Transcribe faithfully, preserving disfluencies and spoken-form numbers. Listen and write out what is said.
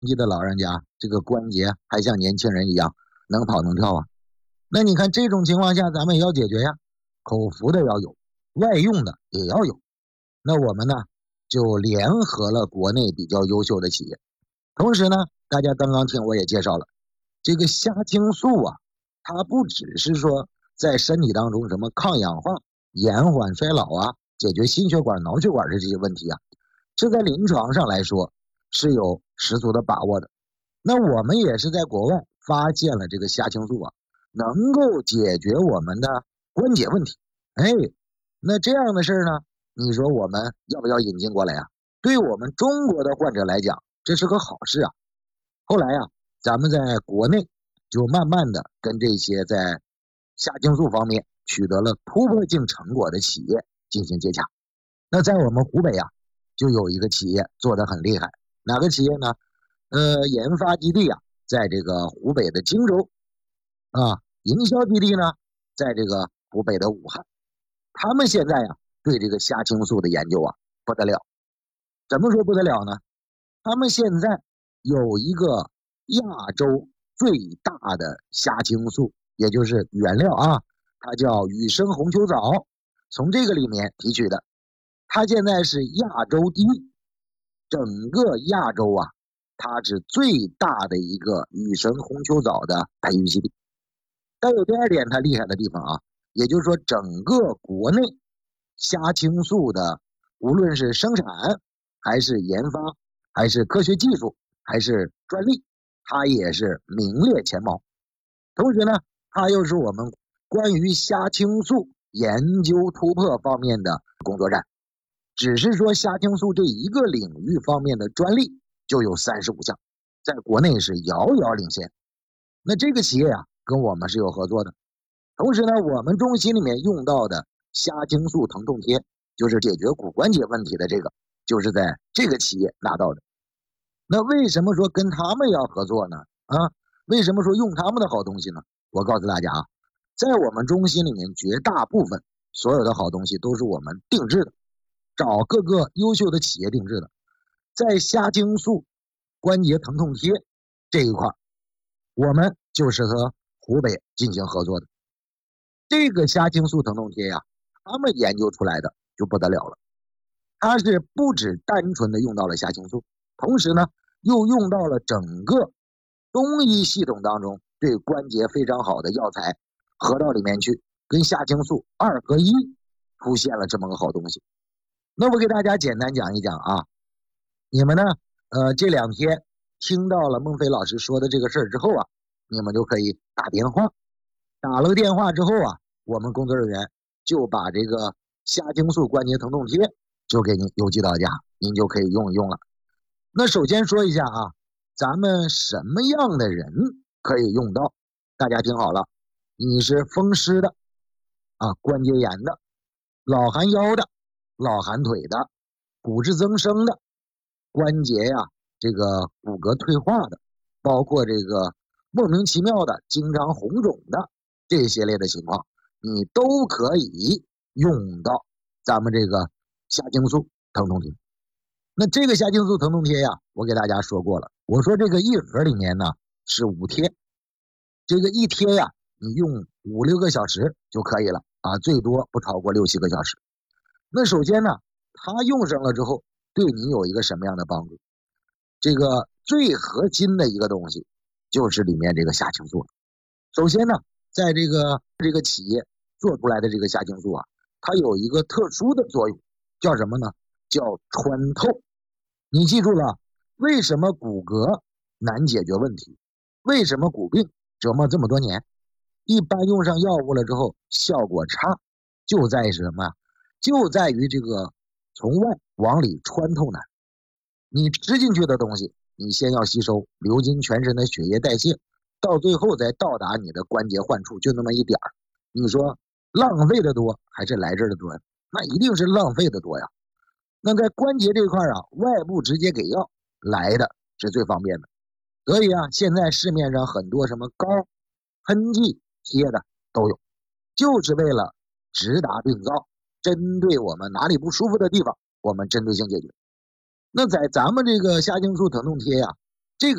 纪的老人家，这个关节还像年轻人一样能跑能跳啊。那你看这种情况下，咱们也要解决呀，口服的要有，外用的也要有。那我们呢就联合了国内比较优秀的企业，同时呢，大家刚刚听我也介绍了，这个虾青素啊，它不只是说在身体当中什么抗氧化、延缓衰老啊，解决心血管、脑血管的这些问题啊，这在临床上来说是有十足的把握的。那我们也是在国外发现了这个虾青素啊，能够解决我们的关节问题。哎，那这样的事儿呢，你说我们要不要引进过来啊？对我们中国的患者来讲，这是个好事啊。后来啊，咱们在国内就慢慢的跟这些在虾青素方面取得了突破性成果的企业进行接洽。那在我们湖北啊，就有一个企业做得很厉害，哪个企业呢？呃，研发基地啊，在这个湖北的荆州啊，营销基地呢，在这个湖北的武汉。他们现在呀、啊，对这个虾青素的研究啊，不得了。怎么说不得了呢？他们现在有一个亚洲最大的虾青素，也就是原料啊，它叫羽生红球藻，从这个里面提取的。它现在是亚洲第一，整个亚洲啊，它是最大的一个羽生红球藻的培育基地。但有第二点它厉害的地方啊，也就是说整个国内虾青素的无论是生产还是研发还是科学技术还是专利，它也是名列前茅。同时呢，它又是我们关于虾青素研究突破方面的工作站。只是说虾青素这一个领域方面的专利就有三十五项，在国内是遥遥领先。那这个企业啊，跟我们是有合作的。同时呢，我们中心里面用到的虾青素疼痛贴，就是解决骨关节问题的这个，就是在这个企业拿到的。那为什么说跟他们要合作呢？啊，为什么说用他们的好东西呢？我告诉大家啊，在我们中心里面，绝大部分所有的好东西都是我们定制的，找各个优秀的企业定制的。在虾青素关节疼痛贴这一块，我们就是和湖北进行合作的。这个虾青素疼痛贴呀、啊，他们研究出来的就不得了了。它是不只单纯的用到了虾青素，同时呢，又用到了整个中医系统当中对关节非常好的药材合到里面去，跟虾青素二合一，出现了这么个好东西。那我给大家简单讲一讲啊，你们呢，呃，这两天听到了孟非老师说的这个事儿之后啊，你们就可以打电话，打了个电话之后啊，我们工作人员就把这个虾青素关节疼痛贴就给您邮寄到家，您就可以用一用了。那首先说一下啊，咱们什么样的人可以用到？大家听好了，你是风湿的啊，关节炎的，老寒腰的，老寒腿的，骨质增生的，关节呀、啊、这个骨骼退化的，包括这个莫名其妙的经常红肿的这些类的情况，你都可以用到咱们这个虾青素疼痛贴。那这个虾青素疼痛贴呀，我给大家说过了，我说这个一盒里面呢是五贴，这个一贴呀，你用五六个小时就可以了啊，最多不超过六七个小时。那首先呢，它用上了之后，对你有一个什么样的帮助？这个最核心的一个东西就是里面这个虾青素了。首先呢，在这个这个企业做出来的这个虾青素啊，它有一个特殊的作用，叫什么呢？叫穿透。你记住了，为什么骨骼难解决问题？为什么骨病折磨这么多年？一般用上药物了之后效果差，就在于什么？就在于这个从外往里穿透难。你吃进去的东西，你先要吸收，流经全身的血液代谢，到最后再到达你的关节患处，就那么一点儿。你说浪费的多还是来这儿的多呀？那一定是浪费的多呀。那在关节这块啊，外部直接给药来的是最方便的。所以啊，现在市面上很多什么膏、喷剂贴的都有，就是为了直达病灶，针对我们哪里不舒服的地方，我们针对性解决。那在咱们这个虾青素疼痛贴呀、啊，